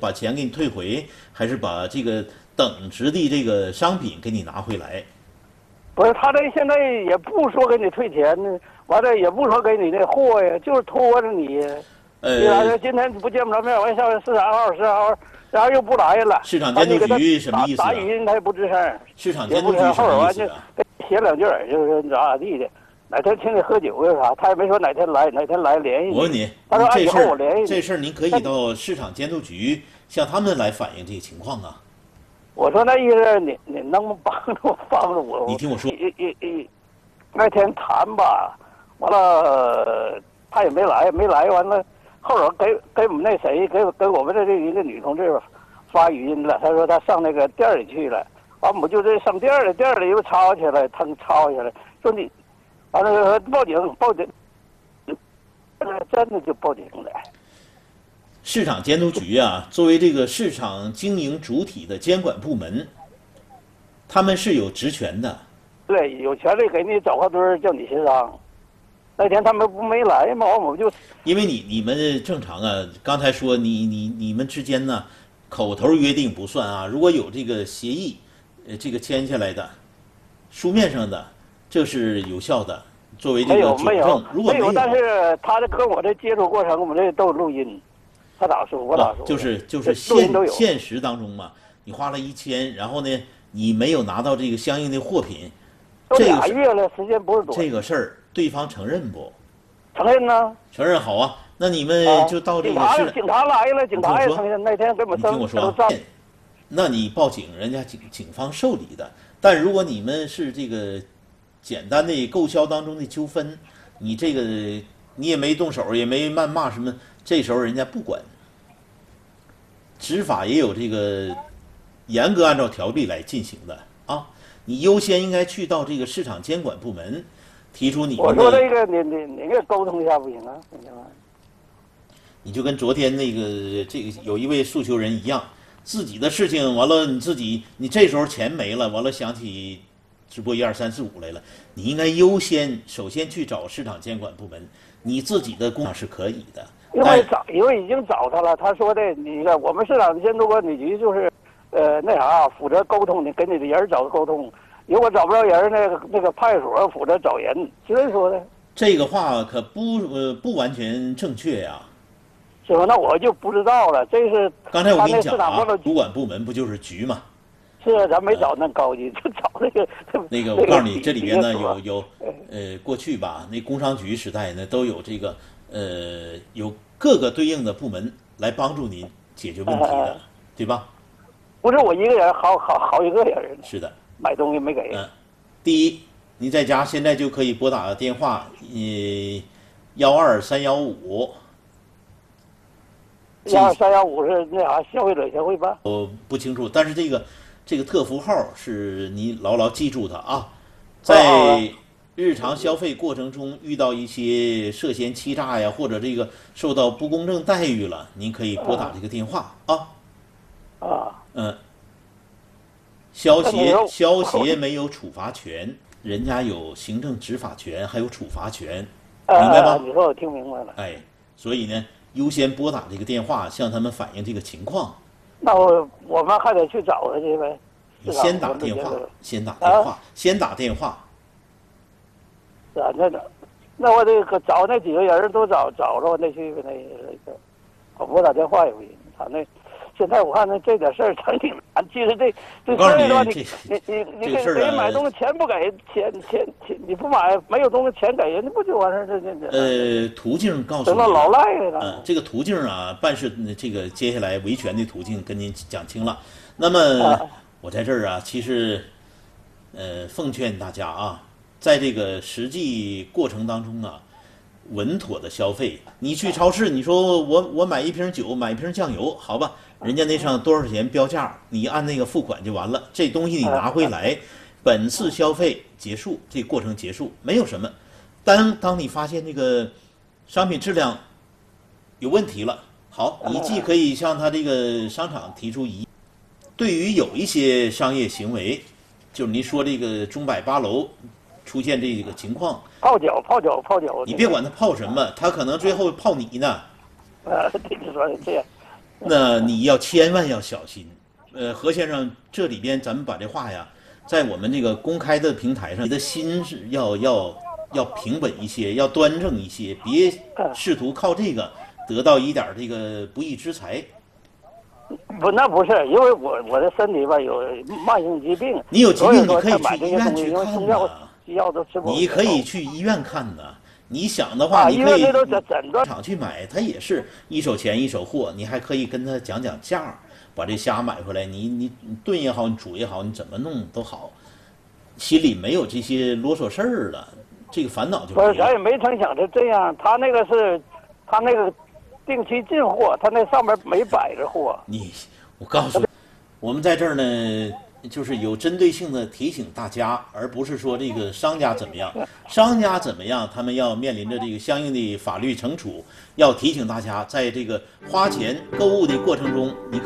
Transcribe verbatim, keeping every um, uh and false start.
把钱给你退回，还是把这个等值的这个商品给你拿回来？ 不是，他这现在也不说给你退钱呢，完了也不说给你那货呀，就是拖着你。呃，今天不见不着面，完下十三号、十三号，然后又不来了。 市场监督局什么意思啊？ 打语音他也不吱声。 市场监督局什么意思啊？ 写两句，就是咋咋地的。哪天请你喝酒呀啥？他也没说哪天来，哪天来联系你。 我问你， 他说这事儿我联系你。 这事儿您可以到市场监督局向他们来反映这个情况啊。 我说那意思，你你能不能帮着我帮着我？ 你听我说， 一一一那天谈吧，完了他也没来，没来完了。后来给给我们那谁给给我们的这一个女同志发语音了，她说她上那个店里去了，完我们就这上店里，店里又吵起来，他们吵起来，说你，完了报警报警，真的就报警了。 市场监督局啊，作为这个市场经营主体的监管部门，他们是有职权的。 对，有权利给你找个堆儿叫你协商。那天他们不没来吗？我们就因为你你们正常啊，刚才说你你你们之间呢，口头约定不算啊，如果有这个协议，呃，这个签下来的，书面上的，这是有效的，作为这个酒证。如果没有， 但是他这跟我这接触过程，我们这都有录音，他咋说我咋说。 就是就是现现实当中嘛，你花了一千，然后呢，你没有拿到这个相应的货品， 都俩月了，时间不是短。 这个事儿。对方承认不？ 承认呢。 承认好啊，那你们就到这个市、 啊、警察来了，警察也承认。那天给我们你听我说，那你报警，人家警警方受理的。但如果你们是这个简单的购销当中的纠纷，你这个你也没动手，也没谩骂什么，这时候人家不管。执法也有这个严格按照条例来进行的啊。你优先应该去到这个市场监管部门。提出你， 我说这个你你你给沟通一下不行啊？ 你就跟昨天那个这个有一位诉求人一样，自己的事情完了，你自己你这时候钱没了，完了想起直播一二三四五来了，你应该优先首先去找市场监管部门，你自己的工作是可以的。 因为找因为已经找他了，他说的你看我们市场监督管理局就是，呃那啥负责沟通，你跟你的人找沟通。如果找不着人，那个那个派出所负责找人，是这说的。 这个话可不呃不完全正确呀、啊。 是吧？那我就不知道了。这是刚才我跟你讲啊，主管部门不就是局嘛？ 是啊，咱没找那高级，就找那个。 那个我告诉你，这里边呢有有呃过去吧，那工商局时代呢都有这个呃有各个对应的部门来帮助您解决问题的，对吧？ 不是我一个人，好好好几个人。 是的。 买东西没给。 嗯，第一，你在家现在就可以拨打电话，呃，幺二三幺五。 幺二三幺五是那啥消费者协会吧？ 我不清楚，但是这个这个特符号是你牢牢记住它啊，在日常消费过程中遇到一些涉嫌欺诈呀，或者这个受到不公正待遇了，您可以拨打这个电话啊。 啊。 嗯。消协消协没有处罚权，人家有行政执法权，还有处罚权，明白吗？ 你说我听明白了。 哎，所以呢，优先拨打这个电话，向他们反映这个情况。 那我我们还得去找他去呗。 你先打电话，先打电话，啊、先打电话。 是啊，那那我得找那几个人都找找着，那去那个，我拨打电话也不行，他那。现在我看那这点事儿真挺难。其实这这事儿的话，你你你你给给人买东西钱不给，钱钱钱你不买没有东西钱给人家不就完事儿？这这这。 呃，途径告诉你。 等到老赖了。 嗯，这个途径啊，办事这个接下来维权的途径跟您讲清了。那么我在这儿啊，其实呃奉劝大家啊，在这个实际过程当中啊，稳妥的消费。你去超市，你说我我买一瓶酒，买一瓶酱油，好吧？人家那上多少钱标价，你按那个付款就完了。这东西你拿回来，本次消费结束，这过程结束，没有什么。当当你发现那个商品质量有问题了，好，你既可以向他这个商场提出疑义。对于有一些商业行为，就是您说这个中百八楼出现这个情况， 泡脚泡脚泡脚， 你别管他泡什么，他可能最后泡你呢。 呃，这就说这样。 那你要千万要小心。呃，何先生，这里边咱们把这话呀，在我们这个公开的平台上，你的心是要要要平稳一些，要端正一些，别试图靠这个得到一点这个不义之财。 不，那不是，因为我我的身体吧有慢性疾病， 你有疾病，你可以买去医院去看呐。药都吃不。 你可以去医院看呐。你想的话，你可以厂去买，他也是一手钱一手货，你还可以跟他讲讲价，把这虾买回来，你你你炖也好，你煮也好，你怎么弄都好，心里没有这些啰嗦事儿了，这个烦恼就不是，咱也没成想是这样，他那个是，他那个。定期进货，他那上面没摆着货。 你，我告诉你，我们在这儿呢，就是有针对性的提醒大家，而不是说这个商家怎么样，商家怎么样，他们要面临着这个相应的法律惩处。要提醒大家，在这个花钱购物的过程中，你。